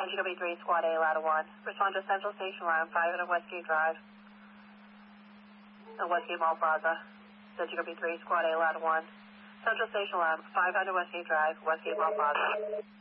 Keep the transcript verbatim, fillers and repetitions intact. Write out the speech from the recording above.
N G W three, Squad A, Ladder one. Respond to Central Station Line, five hundred Westgate Drive. And Westgate Mall Plaza. N G W three, Squad A, Ladder one. Central Station Line, five hundred Westgate Drive, Westgate Mall Plaza.